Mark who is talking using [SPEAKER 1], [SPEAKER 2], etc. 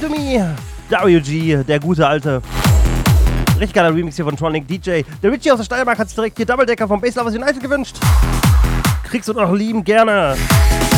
[SPEAKER 1] to Me. WG, der gute alte. Richtig geiler Remix hier von Tronic DJ. Der Richie aus der Steiermark hat sich direkt hier Doubledecker vom Bass Lovers United gewünscht. Kriegst du noch lieben gerne.